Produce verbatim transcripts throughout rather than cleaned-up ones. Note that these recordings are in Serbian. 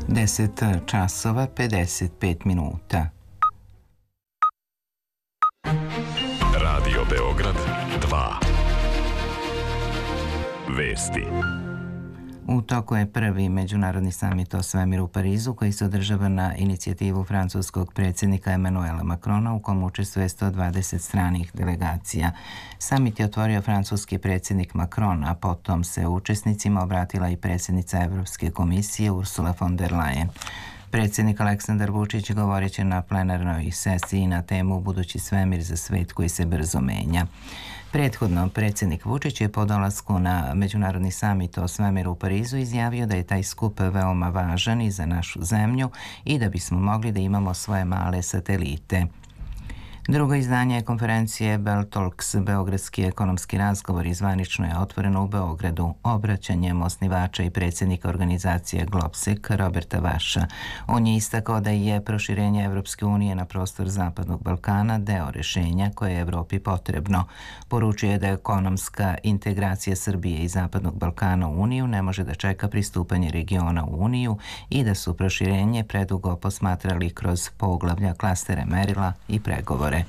deset časova pedeset pet minuta. Radio Beograd dva. Vesti. U toku je prvi međunarodni samit o svemiru u Parizu koji se održava na inicijativu francuskog predsjednika Emmanuela Macrona u kom učestvuje sto dvadeset stranih delegacija. Samit je otvorio francuski predsjednik Macron, a potom se učesnicima obratila i predsjednica Evropske komisije Ursula von der Leyen. Predsjednik Aleksandar Vučić govorit će na plenarnoj sesiji na temu Budući svemir za svet koji se brzo menja. Prethodno, predsjednik Vučić je po dolasku na međunarodni samit o svemiru u Parizu izjavio da je taj skup veoma važan i za našu zemlju i da bismo mogli da imamo svoje male satelite. Drugo izdanje konferencije Bell Talks, Beogradski ekonomski razgovor, zvanično je otvoreno u Beogradu obraćanjem osnivača i predsjednika organizacije Globsec Roberta Vaša. On je istakao da je proširenje Evropske unije na prostor Zapadnog Balkana deo rješenja koje je Evropi potrebno. Poručuje je da ekonomska integracija Srbije i Zapadnog Balkana u Uniju ne može da čeka pristupanje regiona u Uniju i da su proširenje predugo posmatrali kroz poglavlja, klastere, merila i pregovore.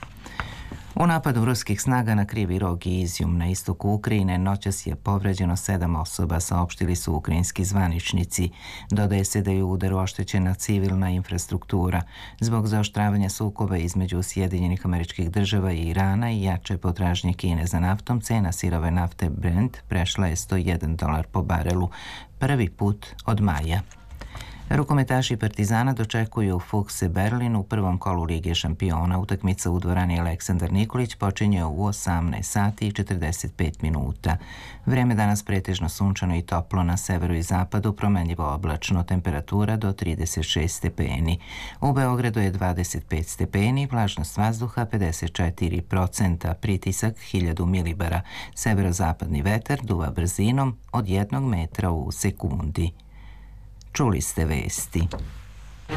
U napadu ruskih snaga na Krivi rog i Izjum na istoku Ukrajine noćas je povređeno sedam osoba, saopštili su ukrajinski zvaničnici. Dodaje se da je u udaru oštećena civilna infrastruktura. Zbog zaoštravanja sukoba između Sjedinjenih Američkih Država i Irana i jače potražnje Kine za naftom, cena sirove nafte Brent prešla je sto jedan dolar po barelu, prvi put od maja. Rukometaši Partizana dočekuju Fuchse Berlin u prvom kolu Lige šampiona. Utakmica u dvorani Aleksandar Nikolić počinje u osamnaest sati i četrdeset pet minuta. Vreme danas pretežno sunčano i toplo, na severu i zapadu promenljivo oblačno, temperatura do trideset šest stepeni. U Beogradu je dvadeset pet stepeni, vlažnost vazduha pedeset četiri procenta, pritisak hiljadu milibara. Severozapadni vetar duva brzinom od jednog metra u sekundi. Čuli ste vesti.